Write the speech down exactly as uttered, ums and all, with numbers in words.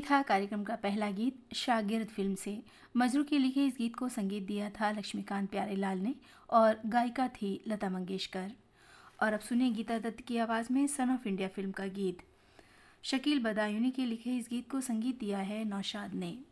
था कार्यक्रम का पहला गीत शागिर्द फिल्म से। मजरू के लिखे इस गीत को संगीत दिया था लक्ष्मीकांत प्यारेलाल ने और गायिका थी लता मंगेशकर। और अब सुनिए गीता दत्त की आवाज़ में सन ऑफ इंडिया फिल्म का गीत। शकील बदायूनी के लिखे इस गीत को संगीत दिया है नौशाद ने।